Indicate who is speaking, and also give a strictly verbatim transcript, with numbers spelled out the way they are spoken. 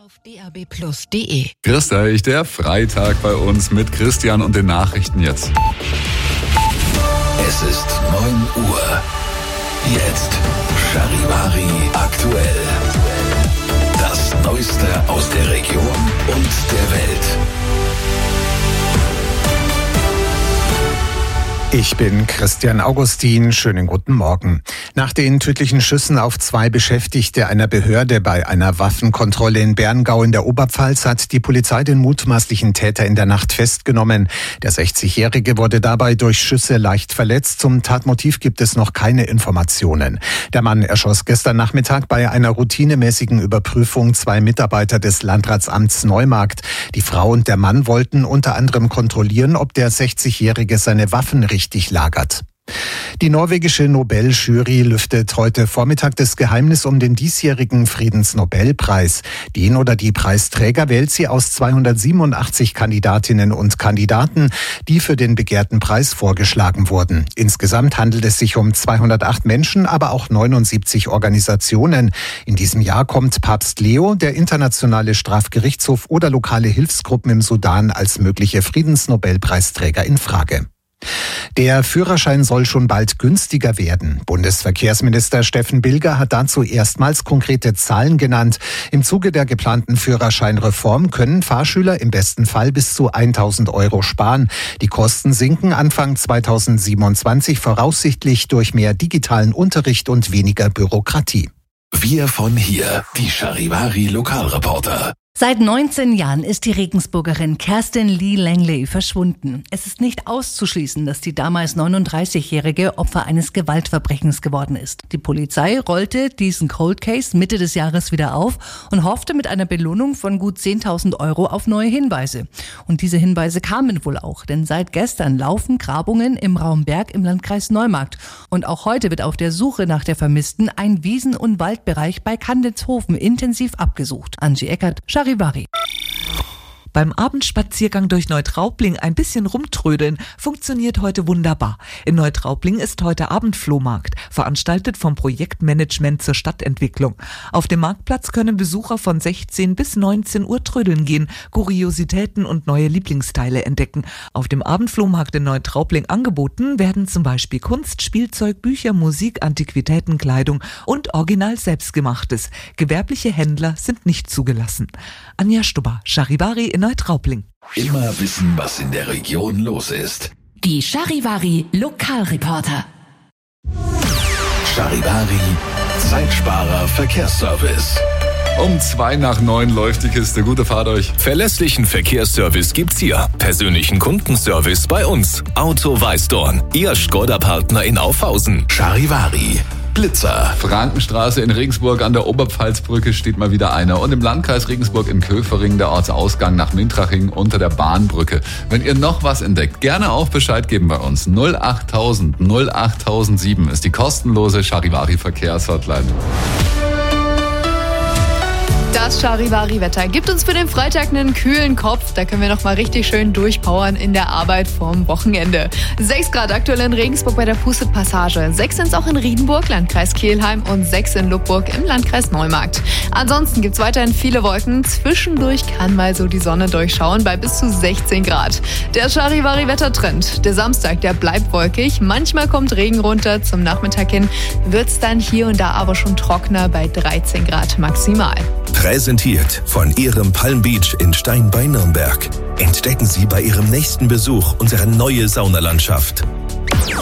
Speaker 1: auf d a b plus punkt d e.
Speaker 2: Grüß euch, der Freitag bei uns mit Christian und den Nachrichten jetzt.
Speaker 3: Es ist neun Uhr. Jetzt Charivari aktuell. Das Neueste aus der Region und der Welt.
Speaker 4: Ich bin Christian Augustin. Schönen guten Morgen. Nach den tödlichen Schüssen auf zwei Beschäftigte einer Behörde bei einer Waffenkontrolle in Berngau in der Oberpfalz hat die Polizei den mutmaßlichen Täter in der Nacht festgenommen. Der sechzigjährige wurde dabei durch Schüsse leicht verletzt. Zum Tatmotiv gibt es noch keine Informationen. Der Mann erschoss gestern Nachmittag bei einer routinemäßigen Überprüfung zwei Mitarbeiter des Landratsamts Neumarkt. Die Frau und der Mann wollten unter anderem kontrollieren, ob der sechzigjährige seine Waffen richtig lagert. Die norwegische Nobeljury lüftet heute Vormittag das Geheimnis um den diesjährigen Friedensnobelpreis. Den oder die Preisträger wählt sie aus zweihundertsiebenundachtzig Kandidatinnen und Kandidaten, die für den begehrten Preis vorgeschlagen wurden. Insgesamt handelt es sich um zweihundertacht Menschen, aber auch neunundsiebzig Organisationen. In diesem Jahr kommt Papst Leo, der Internationale Strafgerichtshof oder lokale Hilfsgruppen im Sudan als mögliche Friedensnobelpreisträger in Frage. Der Führerschein soll schon bald günstiger werden. Bundesverkehrsminister Steffen Bilger hat dazu erstmals konkrete Zahlen genannt. Im Zuge der geplanten Führerscheinreform können Fahrschüler im besten Fall bis zu tausend Euro sparen. Die Kosten sinken Anfang zweitausendsiebenundzwanzig voraussichtlich durch mehr digitalen Unterricht und weniger Bürokratie.
Speaker 3: Wir von hier, die Charivari Lokalreporter.
Speaker 5: Seit neunzehn Jahren ist die Regensburgerin Kerstin Lee Langley verschwunden. Es ist nicht auszuschließen, dass die damals neununddreißigjährige Opfer eines Gewaltverbrechens geworden ist. Die Polizei rollte diesen Cold Case Mitte des Jahres wieder auf und hoffte mit einer Belohnung von gut zehntausend Euro auf neue Hinweise. Und diese Hinweise kamen wohl auch, denn seit gestern laufen Grabungen im Raum Berg im Landkreis Neumarkt. Und auch heute wird auf der Suche nach der Vermissten ein Wiesen- und Waldbereich bei Kandelshofen intensiv abgesucht. Angie Eckert, Charivari.
Speaker 6: Beim Abendspaziergang durch Neutraubling ein bisschen rumtrödeln funktioniert heute wunderbar. In Neutraubling ist heute Abendflohmarkt, veranstaltet vom Projektmanagement zur Stadtentwicklung. Auf dem Marktplatz können Besucher von sechzehn bis neunzehn Uhr trödeln gehen, Kuriositäten und neue Lieblingsteile entdecken. Auf dem Abendflohmarkt in Neutraubling angeboten werden zum Beispiel Kunst, Spielzeug, Bücher, Musik, Antiquitäten, Kleidung und original Selbstgemachtes. Gewerbliche Händler sind nicht zugelassen. Anja Stubber, Charivari in Neutraubling.
Speaker 3: Immer wissen, was in der Region los ist.
Speaker 1: Die Charivari Lokalreporter.
Speaker 3: Charivari Zeitsparer Verkehrsservice.
Speaker 2: Um zwei nach neun läuft die Kiste. Gute Fahrt euch.
Speaker 7: Verlässlichen Verkehrsservice gibt's hier. Persönlichen Kundenservice bei uns. Auto Weißdorn. Ihr Skoda-Partner in Aufhausen.
Speaker 3: Charivari Blitzer.
Speaker 2: Frankenstraße in Regensburg an der Oberpfalzbrücke steht mal wieder einer. Und im Landkreis Regensburg in Köfering der Ortsausgang nach Mintraching unter der Bahnbrücke. Wenn ihr noch was entdeckt, gerne auch Bescheid geben bei uns. null achttausend null achttausendsieben ist die kostenlose Charivari Verkehrshotline.
Speaker 8: Das Charivari-Wetter gibt uns für den Freitag einen kühlen Kopf. Da können wir noch mal richtig schön durchpowern in der Arbeit vom Wochenende. sechs Grad aktuell in Regensburg bei der Pustet-Passage. sechs sind es auch in Riedenburg, Landkreis Kelheim und sechs in Lubburg im Landkreis Neumarkt. Ansonsten gibt es weiterhin viele Wolken. Zwischendurch kann mal so die Sonne durchschauen bei bis zu sechzehn Grad. Der Charivari-Wettertrend. Der Samstag, der bleibt wolkig. Manchmal kommt Regen runter. Zum Nachmittag hin wird es dann hier und da aber schon trockener bei dreizehn Grad maximal.
Speaker 3: Präsentiert von Ihrem Palm Beach in Stein bei Nürnberg. Entdecken Sie bei Ihrem nächsten Besuch unsere neue Saunalandschaft.